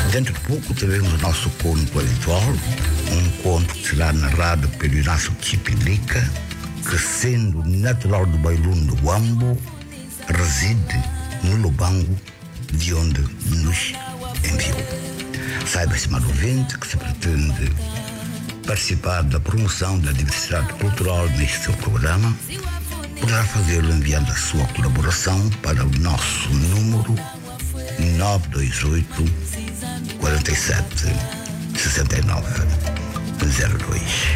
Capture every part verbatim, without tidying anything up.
Dentro de pouco teremos o nosso conto habitual, um conto que será narrado pelo Inácio Chipilica, que, sendo natural do Bailum do Huambo, reside no Lubango, de onde nos enviou. Saiba, estimado ouvinte, que se pretende participar da promoção da diversidade cultural neste seu programa, poderá fazê-lo enviando a sua colaboração para o nosso número nove dois oito, quatro sete, seis nove zero dois.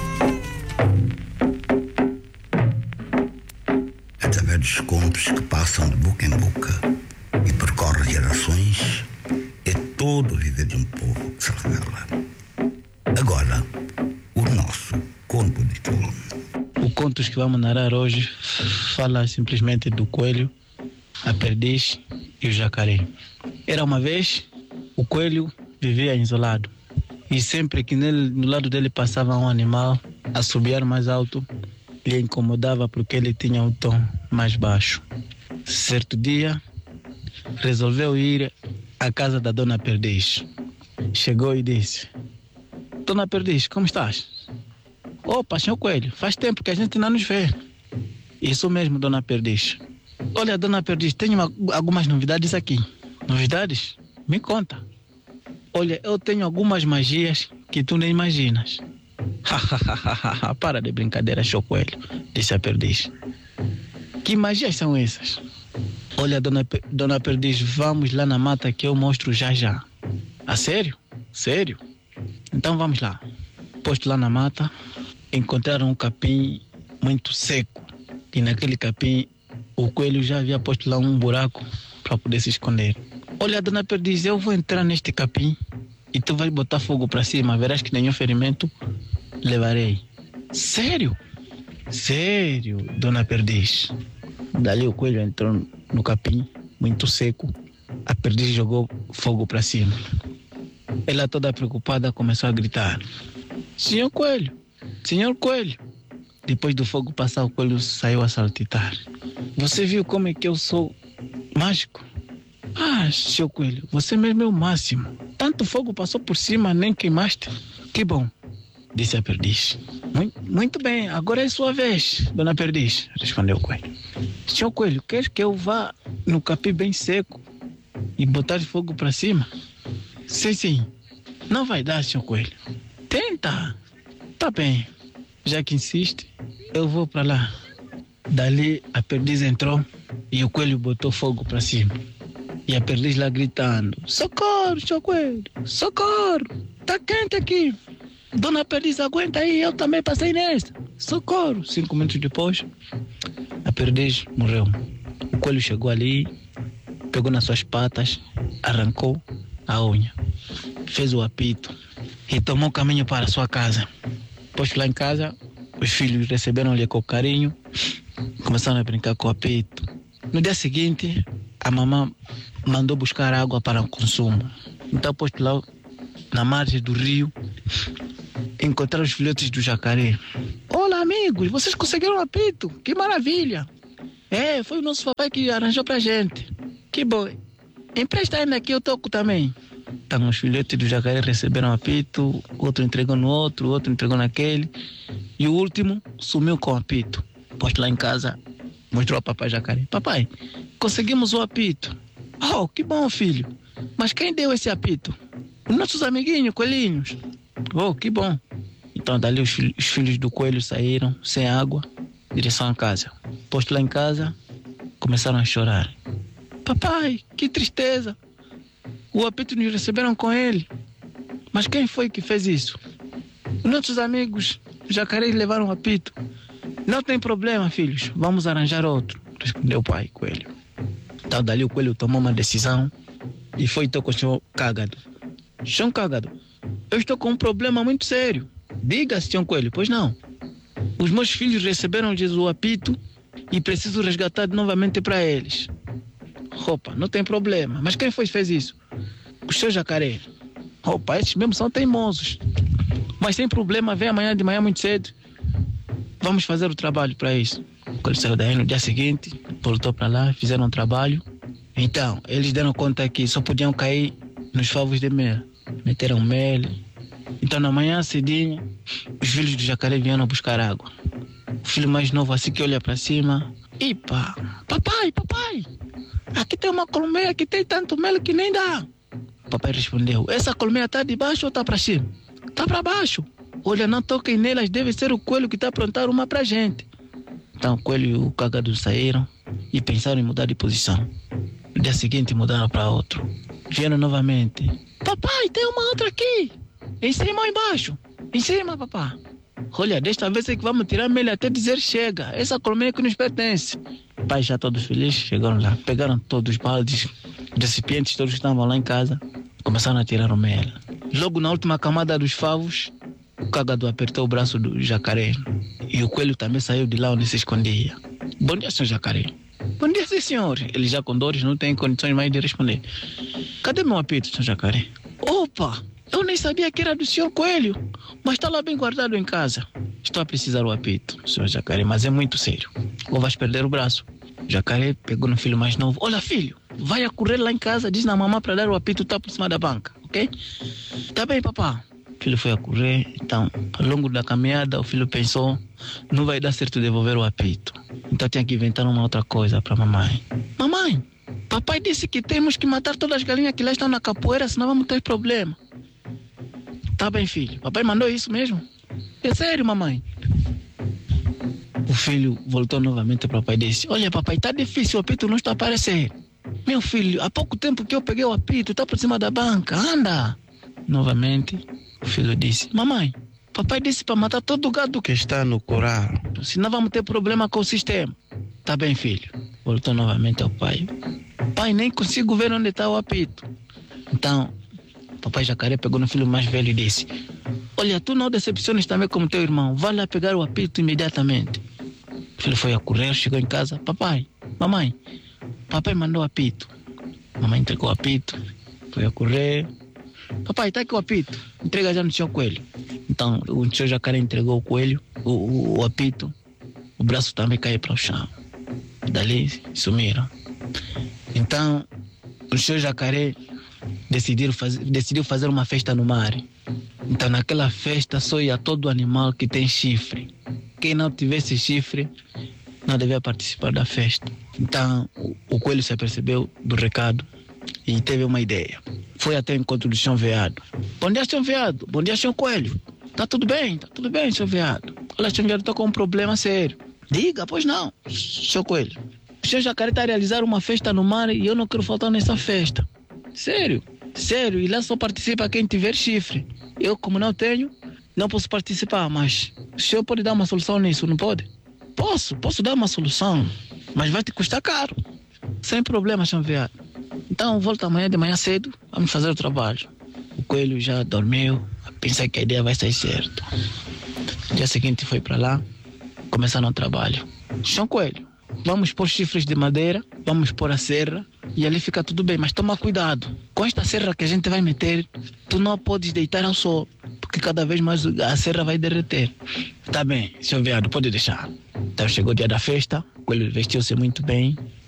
Através dos contos que passam de boca em boca e percorrem gerações, é todo o viver de um povo que se revela. Agora, o nosso conto de tolo. O conto que vamos narrar hoje fala simplesmente do coelho, a perdiz e o jacaré. Era uma vez, o coelho vivia isolado. E sempre que nele, no lado dele passava um animal a assobiar mais alto, lhe incomodava porque ele tinha um tom mais baixo. Certo dia, resolveu ir à casa da Dona Perdiz. Chegou e disse: Dona Perdiz, como estás? Opa, senhor Coelho, faz tempo que a gente não nos vê. Isso mesmo, Dona Perdiz. Olha, Dona Perdiz, tenho uma, algumas novidades aqui. Novidades? Me conta. Olha, eu tenho algumas magias que tu nem imaginas. Para de brincadeira, senhor Coelho, disse a Perdiz. Que magias são essas? Olha, Dona, Dona Perdiz, vamos lá na mata que eu mostro já já. Ah, sério? Sério? Então vamos lá. Posto lá na mata, encontraram um capim muito seco. E naquele capim, o coelho já havia posto lá um buraco para poder se esconder. Olha, Dona Perdiz, eu vou entrar neste capim e tu vais botar fogo para cima. Verás que nenhum ferimento levarei. Sério? Sério, Dona Perdiz. Dali o coelho entrou no capim, muito seco. A Perdiz jogou fogo para cima. Ela, toda preocupada, começou a gritar: Senhor Coelho, Senhor Coelho. Depois do fogo passar, o coelho saiu a saltitar. Você viu como é que eu sou mágico? Ah, senhor Coelho, você mesmo é o máximo. Tanto fogo passou por cima, nem queimaste. Que bom, disse a Perdiz. Muito, muito bem, agora é sua vez, Dona Perdiz, respondeu o coelho. Senhor Coelho, quer que eu vá no capim bem seco e botar fogo para cima? Sim, sim. Não vai dar, senhor Coelho. Tenta. Tá bem. Já que insiste, eu vou para lá. Dali a Perdiz entrou e o coelho botou fogo para cima. E a Perdiz lá gritando: Socorro, senhor Coelho, socorro, tá quente aqui. Dona Perdiz, aguenta aí, eu também passei nessa. Socorro. Cinco minutos depois, a Perdiz morreu. O coelho chegou ali, pegou nas suas patas, arrancou a unha, fez o apito e tomou o caminho para a sua casa. Pois lá em casa, os filhos receberam-lhe com carinho, começaram a brincar com o apito. No dia seguinte, a mamãe mandou buscar água para o consumo. Então, posto lá na margem do rio, encontraram os filhotes do jacaré. Olá, amigos, vocês conseguiram um apito? Que maravilha! É, foi o nosso papai que arranjou pra gente. Que bom. Empresta ainda aqui, eu toco também. Então, os filhotes do jacaré receberam um apito, outro entregou no outro, outro entregou naquele, e o último sumiu com o apito. Posto lá em casa, mostrou ao papai jacaré. Papai, conseguimos o apito. Oh, que bom, filho. Mas quem deu esse apito? Os nossos amiguinhos, coelhinhos. Oh, que bom. Então, dali os, filhos, os filhos do coelho saíram, sem água, em direção à casa. Posto lá em casa, começaram a chorar. Papai, que tristeza. O apito nos receberam com ele. Mas quem foi que fez isso? Os nossos amigos jacarés levaram o apito. Não tem problema, filhos. Vamos arranjar outro, respondeu o pai coelho. Então, dali o coelho tomou uma decisão e foi então com o senhor Cágado. Senhor Cágado, eu estou com um problema muito sério. Diga, senhor coelho, pois não. Os meus filhos receberam o apito e preciso resgatar novamente para eles. Opa, não tem problema. Mas quem foi que fez isso? O seu jacaré. Opa, esses mesmo são teimosos. Mas sem problema, vem amanhã de manhã muito cedo. Vamos fazer o trabalho para isso. Quando saiu daí no dia seguinte, voltou para lá, fizeram um trabalho. Então, eles deram conta que só podiam cair nos favos de mel. Meteram mel. Então na manhã cedinho, os filhos do jacaré vieram buscar água. O filho mais novo assim que olha para cima. Epa, papai, papai, aqui tem uma colmeia que tem tanto mel que nem dá. Papai respondeu, essa colmeia está de baixo ou está para cima? Está para baixo. Olha, não toquem nelas, deve ser o coelho que está a aprontar uma para gente. Então o coelho e o cagado saíram e pensaram em mudar de posição. No dia seguinte mudaram para outro. Vieram novamente. Papai, tem uma outra aqui. Em cima ou embaixo? Em cima, papai. Olha, desta vez é que vamos tirar mel até dizer chega. Essa colmeia que nos pertence. Pai já todos felizes, chegaram lá. Pegaram todos os baldes, recipientes, todos que estavam lá em casa. Começaram a tirar o mel. Logo na última camada dos favos, o cagado apertou o braço do jacaré. E o coelho também saiu de lá onde se escondia. Bom dia, senhor jacaré. Bom dia, sim, senhor. Ele já com dores não tem condições mais de responder. Cadê meu apito, senhor jacaré? Opa! Eu nem sabia que era do senhor coelho, mas está lá bem guardado em casa. Estou a precisar do apito, senhor jacaré, mas é muito sério. Ou vais perder o braço. O jacaré pegou no filho mais novo. Olha, filho, vai a correr lá em casa, diz na mamãe para dar o apito, está por cima da banca, ok? Tá bem, papá. O filho foi a correr. Então, ao longo da caminhada, o filho pensou, não vai dar certo devolver o apito. Então tinha que inventar uma outra coisa para a mamãe. Mamãe, papai disse que temos que matar todas as galinhas que lá estão na capoeira, senão vamos ter problema. Tá bem, filho. Papai mandou isso mesmo? É sério, mamãe? O filho voltou novamente para o papai e disse, olha, papai, tá difícil, o apito não está a aparecer. Meu filho, há pouco tempo que eu peguei o apito, está por cima da banca, anda. Novamente, o filho disse, mamãe, papai disse para matar todo o gado que está no curral, senão vamos ter problema com o sistema. Tá bem, filho. Voltou novamente ao pai. Pai, nem consigo ver onde está o apito. Então, papai jacaré pegou no filho mais velho e disse, olha, tu não decepciones também como teu irmão, vai lá pegar o apito imediatamente. O filho foi a correr, chegou em casa, papai, mamãe, papai mandou o apito. Mamãe entregou o apito, foi a correr, papai, está aqui o apito, entrega já no senhor coelho. Então o senhor jacaré entregou o coelho, o, o, o apito, o braço também caiu para o chão. Dali sumiram. Então o senhor jacaré Decidiram fazer, decidiu fazer uma festa no mar. Então naquela festa só ia todo animal que tem chifre. Quem não tivesse chifre não devia participar da festa. Então o, o coelho se apercebeu do recado e teve uma ideia. Foi até o encontro do senhor veado. Bom dia, senhor veado. Bom dia, senhor coelho. Tá tudo bem? Tá tudo bem, senhor veado. Olha, senhor veado, tô com um problema sério. Diga, pois não, senhor coelho. O senhor jacaré está a realizar uma festa no mar e eu não quero faltar nessa festa. Sério? Sério, e lá só participa quem tiver chifre. Eu, como não tenho, não posso participar, mas o senhor pode dar uma solução nisso, não pode? Posso, posso dar uma solução, mas vai te custar caro. Sem problema, senhor veado. Então, volta amanhã de manhã cedo, vamos fazer o trabalho. O coelho já dormiu, pensa que a ideia vai sair certo. No dia seguinte foi para lá, começaram o trabalho. Senhor coelho, vamos pôr chifres de madeira, vamos pôr a serra e ali fica tudo bem, mas toma cuidado. Com esta serra que a gente vai meter, tu não podes deitar ao sol, porque cada vez mais a serra vai derreter. Tá bem, senhor veado, pode deixar. Então chegou o dia da festa, o coelho vestiu-se muito bem,